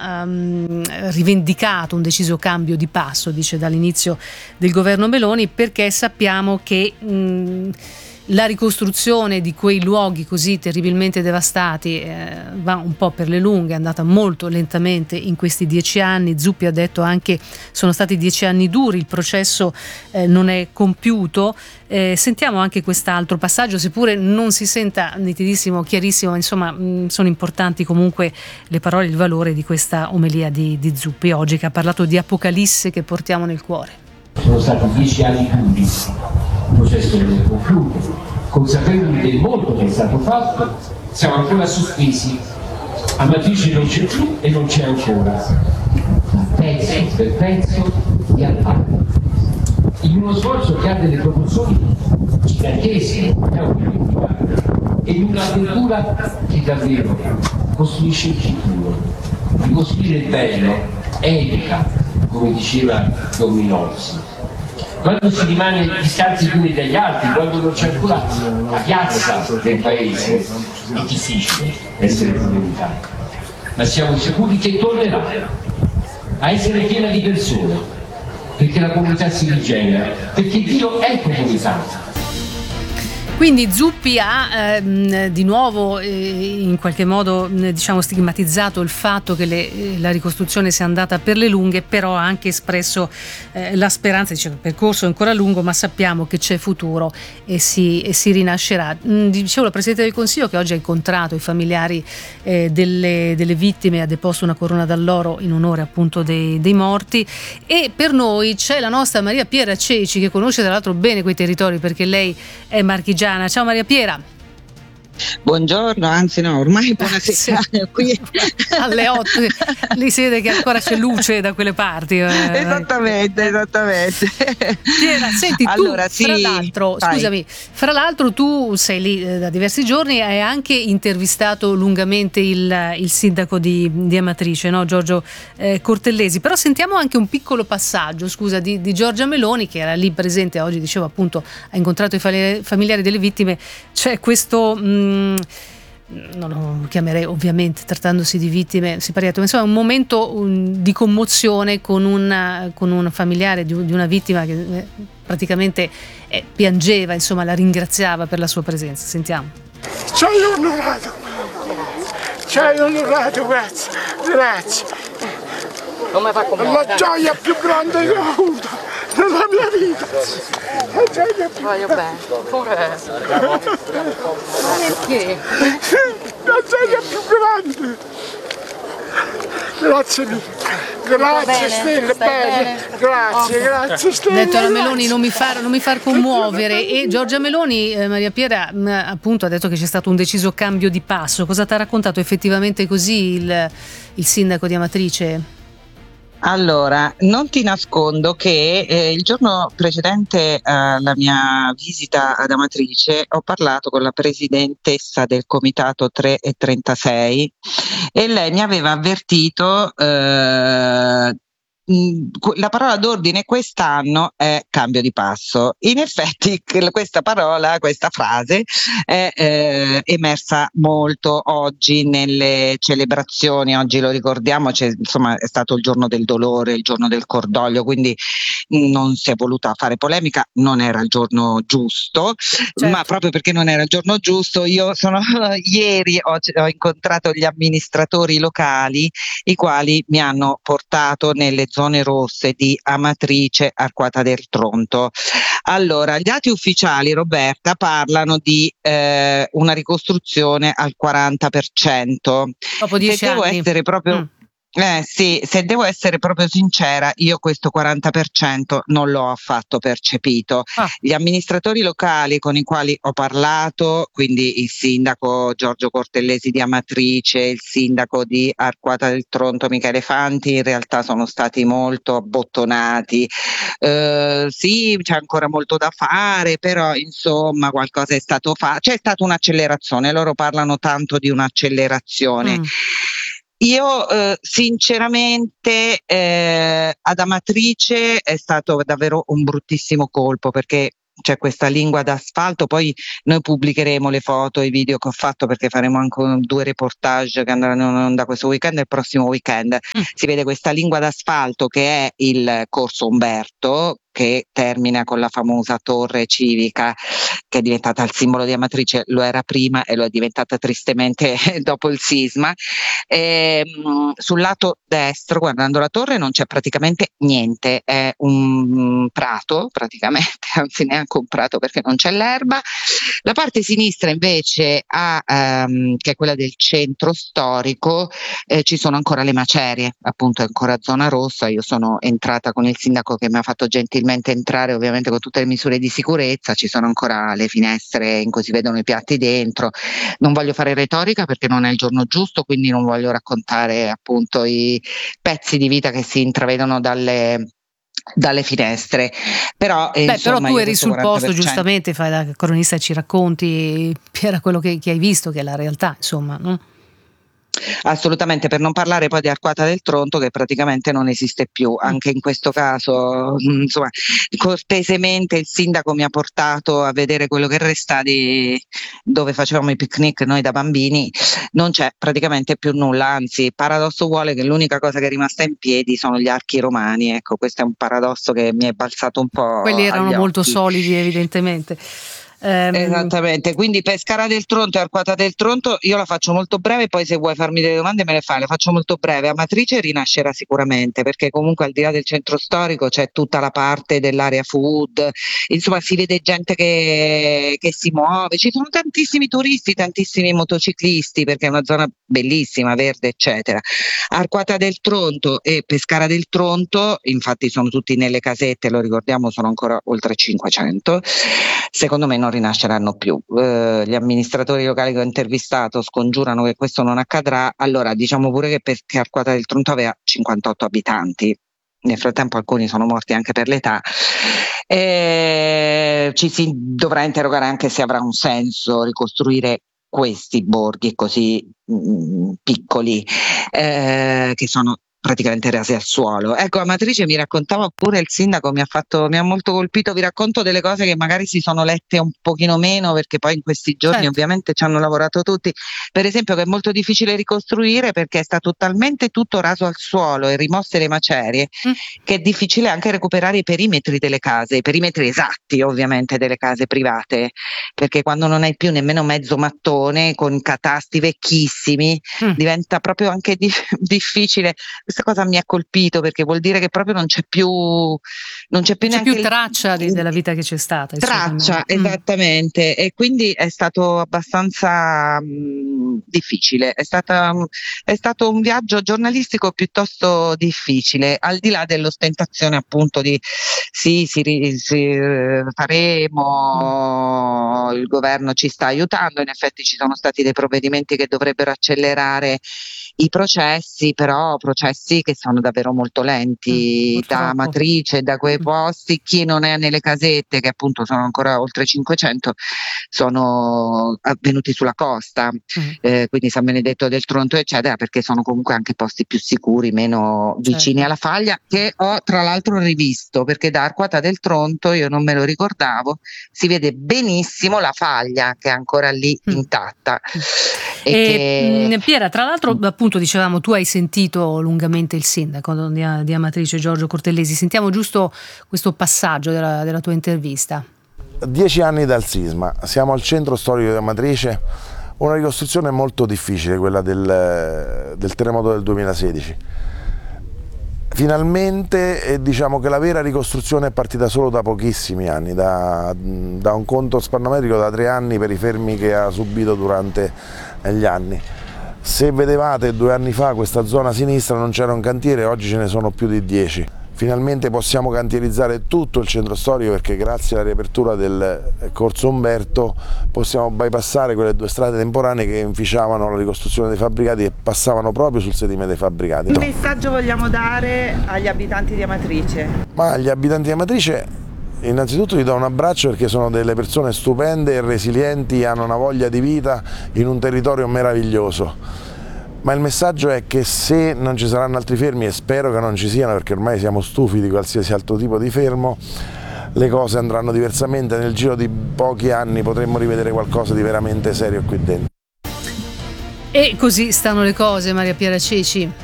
rivendicato un deciso cambio di passo, dice, dall'inizio del governo Meloni, perché sappiamo che la ricostruzione di quei luoghi così terribilmente devastati va un po' per le lunghe, è andata molto lentamente in questi 10 anni. Zuppi ha detto anche sono stati 10 anni duri, il processo non è compiuto. Sentiamo anche quest'altro passaggio, seppure non si senta nitidissimo, chiarissimo, insomma sono importanti comunque le parole e il valore di questa omelia di Zuppi oggi, che ha parlato di apocalisse che portiamo nel cuore. Sono stati 10 anni duri, il processo non è concluso, consapevoli del molto che è stato fatto, siamo ancora sospesi, Amatrice non c'è più e non c'è ancora, ma pezzo per pezzo di Alpano, in uno sforzo che ha delle proporzioni gigantesche, e in un'avventura che davvero costruisce il futuro, ricostruire il bello, educa, come diceva Don Minozzi. Quando si rimane distanti gli uni dagli altri, quando non c'è ancora la piazza del paese, è difficile essere comunità, ma siamo sicuri che tornerà a essere piena di persone, perché la comunità si rigenera, perché Dio è comunità. Quindi Zuppi ha di nuovo in qualche modo diciamo stigmatizzato il fatto che la ricostruzione sia andata per le lunghe, però ha anche espresso la speranza, dice che il percorso è ancora lungo ma sappiamo che c'è futuro e si rinascerà. Dicevo, la Presidente del Consiglio che oggi ha incontrato i familiari delle vittime, ha deposto una corona d'alloro in onore appunto dei morti, e per noi c'è la nostra Maria Piera Ceci, che conosce tra l'altro bene quei territori perché lei è marchigiana. Ciao Maria Piera. Buongiorno, anzi no, ormai buonasera qui alle 8, lì si vede che ancora c'è luce da quelle parti. Esattamente. Piera, senti, allora, tu fra l'altro tu sei lì da diversi giorni, hai anche intervistato lungamente il sindaco di Amatrice, no? Giorgio Cortellesi, però sentiamo anche un piccolo passaggio, di Giorgia Meloni, che era lì presente oggi, dicevo appunto, ha incontrato i familiari delle vittime. C'è questo non lo chiamerei ovviamente, trattandosi di vittime, siparietto, ma insomma un momento di commozione con un familiare di una vittima che praticamente piangeva, insomma la ringraziava per la sua presenza. Sentiamo. Ci hai onorato, grazie. Non mi fa commuovere. La gioia più grande che ho avuto nella mia vita. La gioia più grande. Perché? La gioia più grande. Grazie mille. Grazie Stelle, bene. Grazie Stelle. Ha detto alla Meloni non mi far commuovere, e Giorgia Meloni, Maria Piera, appunto ha detto che c'è stato un deciso cambio di passo. Cosa ti ha raccontato effettivamente così il sindaco di Amatrice? Allora, non ti nascondo che il giorno precedente alla mia visita ad Amatrice ho parlato con la presidentessa del comitato 3 e 36 e lei mi aveva avvertito la parola d'ordine quest'anno è cambio di passo. In effetti questa frase è emersa molto oggi nelle celebrazioni. Oggi lo ricordiamo, insomma è stato il giorno del dolore, il giorno del cordoglio, quindi non si è voluta fare polemica, non era il giorno giusto, certo. Ma proprio perché non era il giorno giusto ieri ho incontrato gli amministratori locali, i quali mi hanno portato nelle zone rosse di Amatrice, Arquata del Tronto. Allora, gli atti ufficiali, Roberta, parlano di una ricostruzione al 40%. Dopo 10 anni. Devo essere proprio sì, se devo essere proprio sincera, io questo 40% non l'ho affatto percepito. Gli amministratori locali con i quali ho parlato, quindi il sindaco Giorgio Cortellesi di Amatrice, il sindaco di Arquata del Tronto Michele Fanti, in realtà sono stati molto abbottonati. Sì, c'è ancora molto da fare, però insomma qualcosa è stato fatto. C'è stata un'accelerazione, loro parlano tanto di un'accelerazione. Io sinceramente ad Amatrice è stato davvero un bruttissimo colpo, perché c'è questa lingua d'asfalto, poi noi pubblicheremo le foto e i video che ho fatto, perché faremo anche 2 reportage che andranno in onda questo weekend e il prossimo weekend. Si vede questa lingua d'asfalto che è il Corso Umberto, che termina con la famosa torre civica che è diventata il simbolo di Amatrice, lo era prima e lo è diventata tristemente dopo il sisma. Sul lato destro, guardando la torre, non c'è praticamente niente, è un prato praticamente, anzi neanche un prato perché non c'è l'erba. La parte sinistra invece che è quella del centro storico, ci sono ancora le macerie, appunto è ancora zona rossa. Io sono entrata con il sindaco che mi ha fatto gentilmente entrare, ovviamente con tutte le misure di sicurezza, ci sono ancora le finestre in cui si vedono i piatti dentro. Non voglio fare retorica perché non è il giorno giusto, quindi non voglio raccontare appunto i pezzi di vita che si intravedono dalle finestre, però però tu eri sul 40%. posto, giustamente, fai da cronista e ci racconti, Piera, quello che hai visto, che è la realtà, insomma, no? Assolutamente, per non parlare poi di Arquata del Tronto, che praticamente non esiste più. Anche in questo caso, insomma, cortesemente il sindaco mi ha portato a vedere quello che resta di dove facevamo i picnic noi da bambini. Non c'è praticamente più nulla, anzi, paradosso vuole che l'unica cosa che è rimasta in piedi sono gli archi romani. Ecco, questo è un paradosso che mi è balzato un po'. Quelli erano molto solidi, evidentemente. Esattamente, quindi Pescara del Tronto e Arquata del Tronto io la faccio molto breve, poi se vuoi farmi delle domande me le fai, la faccio molto breve. Amatrice rinascerà sicuramente, perché comunque al di là del centro storico c'è tutta la parte dell'area food, insomma si vede gente che si muove, ci sono tantissimi turisti, tantissimi motociclisti, perché è una zona bellissima, verde eccetera. Arquata del Tronto e Pescara del Tronto infatti sono tutti nelle casette, lo ricordiamo, sono ancora oltre 500, secondo me non rinasceranno più. Gli amministratori locali che ho intervistato scongiurano che questo non accadrà. Allora diciamo pure che Arquata del Tronto aveva 58 abitanti, nel frattempo alcuni sono morti anche per l'età. Ci si dovrà interrogare anche se avrà un senso ricostruire questi borghi così piccoli, che sono praticamente rasi al suolo. Ecco, Amatrice mi raccontava pure il sindaco, mi ha molto colpito. Vi racconto delle cose che magari si sono lette un pochino meno, perché poi in questi giorni ovviamente ci hanno lavorato tutti. Per esempio che è molto difficile ricostruire perché è stato talmente tutto raso al suolo e rimosse le macerie che è difficile anche recuperare i perimetri delle case, i perimetri esatti ovviamente delle case private, perché quando non hai più nemmeno mezzo mattone con catasti vecchissimi diventa proprio anche difficile. Questa cosa mi ha colpito perché vuol dire che proprio non c'è più neanche traccia della vita che c'è stata. Traccia, esattamente, e quindi è stato abbastanza difficile, è stato un viaggio giornalistico piuttosto difficile, al di là dell'ostentazione appunto di faremo, il governo ci sta aiutando, in effetti ci sono stati dei provvedimenti che dovrebbero accelerare i processi, però processi che sono davvero molto lenti, da Amatrice, da quei posti. Chi non è nelle casette, che appunto sono ancora oltre 500, sono avvenuti sulla costa, quindi San Benedetto del Tronto eccetera, perché sono comunque anche posti più sicuri, meno vicini alla faglia, che ho tra l'altro rivisto, perché da Arquata del Tronto, io non me lo ricordavo, si vede benissimo la faglia che è ancora lì intatta. Piera, tra l'altro appunto dicevamo, tu hai sentito lungamente il sindaco di Amatrice, Giorgio Cortellesi. Sentiamo giusto questo passaggio della tua intervista. 10 anni dal sisma, siamo al centro storico di Amatrice, una ricostruzione molto difficile, quella del terremoto del 2016. Finalmente diciamo che la vera ricostruzione è partita solo da pochissimi anni, da un conto spannometrico da 3 anni per i fermi che ha subito durante gli anni. Se vedevate 2 anni fa questa zona sinistra non c'era un cantiere, oggi ce ne sono più di 10. Finalmente possiamo cantierizzare tutto il centro storico perché grazie alla riapertura del Corso Umberto possiamo bypassare quelle 2 strade temporanee che inficiavano la ricostruzione dei fabbricati e passavano proprio sul sedime dei fabbricati. Che messaggio vogliamo dare agli abitanti di Amatrice? Ma agli abitanti di Amatrice innanzitutto gli do un abbraccio perché sono delle persone stupende e resilienti, hanno una voglia di vita in un territorio meraviglioso. Ma il messaggio è che se non ci saranno altri fermi, e spero che non ci siano perché ormai siamo stufi di qualsiasi altro tipo di fermo, le cose andranno diversamente, nel giro di pochi anni potremmo rivedere qualcosa di veramente serio qui dentro. E così stanno le cose, Maria Piera Ceci.